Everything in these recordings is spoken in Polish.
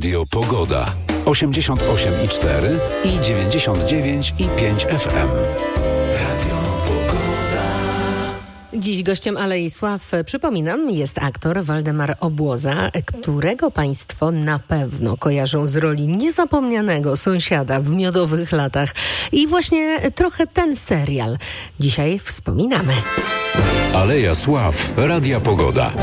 Radio Pogoda. 88,4 i 99,5 FM. Radio Pogoda. Dziś gościem Alei Sław, przypominam, jest aktor Waldemar Obłoza, którego Państwo na pewno kojarzą z roli niezapomnianego sąsiada w Miodowych latach. I właśnie trochę ten serial dzisiaj wspominamy. Aleja Sław, Radia Pogoda.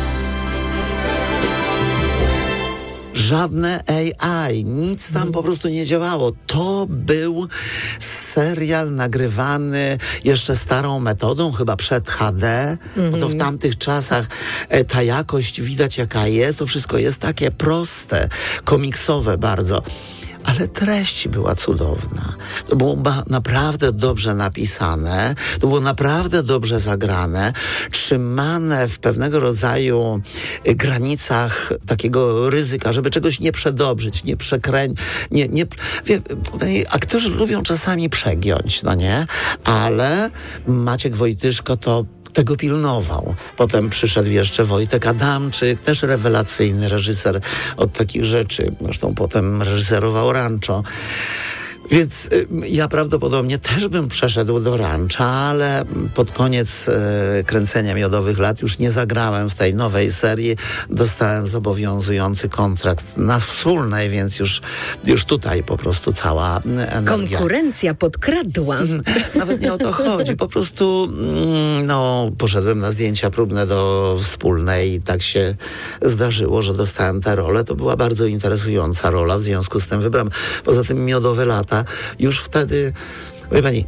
Żadne AI, nic tam po prostu nie działało. To był serial nagrywany jeszcze starą metodą, chyba przed HD, bo to w tamtych czasach ta jakość widać jaka jest, to wszystko jest takie proste, komiksowe bardzo. Ale treść była cudowna. To było naprawdę dobrze napisane, to było naprawdę dobrze zagrane, trzymane w pewnego rodzaju granicach takiego ryzyka, żeby czegoś nie przedobrzyć, nie przekręcić. Aktorzy lubią czasami przegiąć, no nie? Ale Maciek Wojtyszko to tego pilnował. Potem przyszedł jeszcze Wojtek Adamczyk, też rewelacyjny reżyser od takich rzeczy. Zresztą potem reżyserował Rancho. Więc ja prawdopodobnie też bym przeszedł do Rancha, ale pod koniec kręcenia Miodowych lat już nie zagrałem w tej nowej serii. Dostałem zobowiązujący kontrakt na wspólnej, więc już tutaj po prostu cała energia. Konkurencja podkradła. Nawet nie o to chodzi. Po prostu poszedłem na zdjęcia próbne do wspólnej i tak się zdarzyło, że dostałem tę rolę. To była bardzo interesująca rola, w związku z tym wybrałem. Poza tym Miodowe lata już wtedy, wie pani,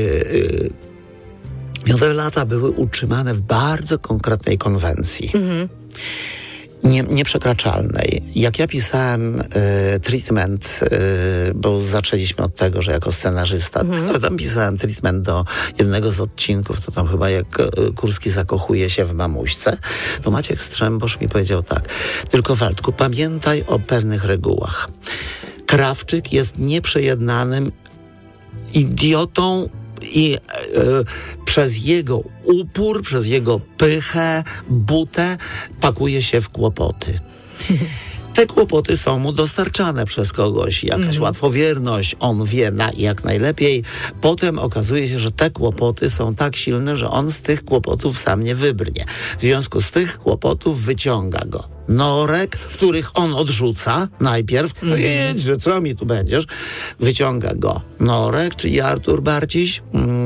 Miodowe lata były utrzymane w bardzo konkretnej konwencji. Nieprzekraczalnej. Jak ja pisałem treatment, bo zaczęliśmy od tego, że jako scenarzysta, tam pisałem treatment do jednego z odcinków, to tam chyba jak Kurski zakochuje się w mamuśce, to Maciek Strzembosz mi powiedział tak: tylko Waldku, pamiętaj o pewnych regułach. Krawczyk jest nieprzejednanym idiotą i przez jego upór, przez jego pychę, butę pakuje się w kłopoty. Te kłopoty są mu dostarczane przez kogoś, jakaś łatwowierność, on wie jak najlepiej. Potem okazuje się, że te kłopoty są tak silne, że on z tych kłopotów sam nie wybrnie. W związku z tych kłopotów wyciąga go Norek, których on odrzuca najpierw. No jedź, że co mi tu będziesz? Wyciąga go Norek, czyli Artur Barciś,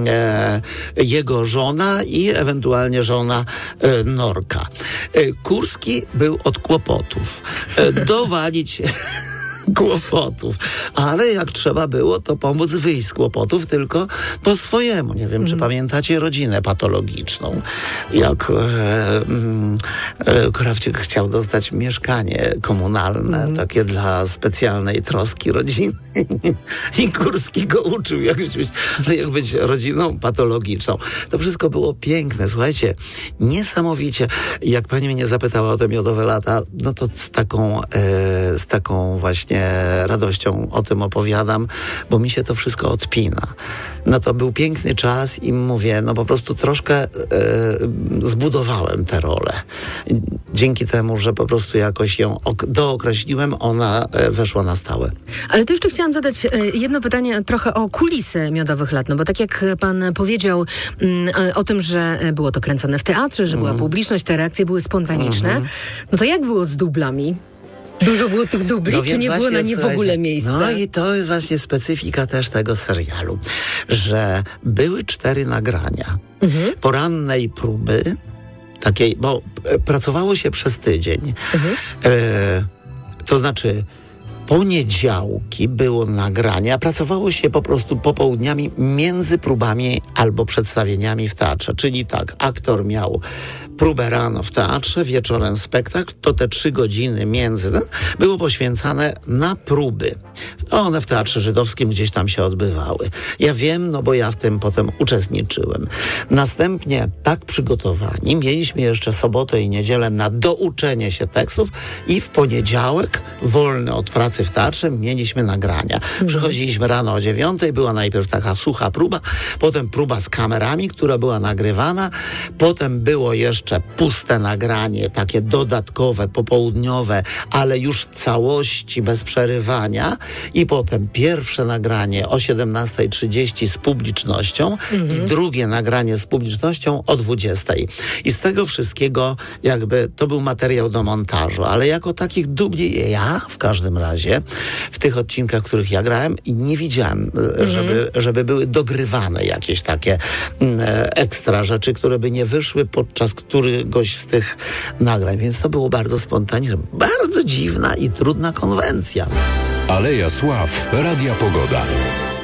jego żona i ewentualnie żona Norka. Kurski był od kłopotów. Dowalić kłopotów. Ale jak trzeba było, to pomóc wyjść z kłopotów, tylko po swojemu. Nie wiem, czy pamiętacie rodzinę patologiczną. Jak Krawczyk chciał dostać mieszkanie komunalne, takie dla specjalnej troski rodziny. I Kurski go uczył, jak być rodziną patologiczną. To wszystko było piękne. Słuchajcie, niesamowicie. Jak pani mnie zapytała o te Miodowe lata, no to z taką właśnie radością o tym opowiadam, bo mi się to wszystko odpina. No to był piękny czas i mówię, po prostu troszkę zbudowałem tę rolę. Dzięki temu, że po prostu jakoś ją dookreśliłem, ona weszła na stałe. Ale to jeszcze chciałam zadać jedno pytanie trochę o kulisy Miodowych lat, bo tak jak pan powiedział o tym, że było to kręcone w teatrze, że była publiczność, te reakcje były spontaniczne, no to jak było z dublami? Dużo było tych dubli, czy nie było na nie w ogóle miejsca? No i to jest właśnie specyfika też tego serialu, że były 4 nagrania porannej próby, takiej, bo pracowało się przez tydzień. To znaczy poniedziałki było nagranie, a pracowało się po prostu popołudniami między próbami albo przedstawieniami w teatrze. Czyli tak, aktor miał próbę rano w teatrze, wieczorem spektakl, to te 3 godziny między było poświęcane na próby. One w Teatrze Żydowskim gdzieś tam się odbywały. Ja wiem, no bo ja w tym potem uczestniczyłem. Następnie tak przygotowani mieliśmy jeszcze sobotę i niedzielę na douczenie się tekstów i w poniedziałek, wolny od pracy w teatrze, mieliśmy nagrania. Przychodziliśmy rano o 9:00, była najpierw taka sucha próba, potem próba z kamerami, która była nagrywana, potem było jeszcze puste nagranie, takie dodatkowe, popołudniowe, ale już w całości, bez przerywania, i potem pierwsze nagranie o 17:30 z publicznością i drugie nagranie z publicznością o 20:00. I z tego wszystkiego jakby to był materiał do montażu, ale jako takich dubli ja w każdym razie w tych odcinkach, w których ja grałem, i nie widziałem, żeby były dogrywane jakieś takie ekstra rzeczy, które by nie wyszły podczas któregoś z tych nagrań. Więc to było bardzo spontaniczne, bardzo dziwna i trudna konwencja. Aleja Sław, Radia Pogoda.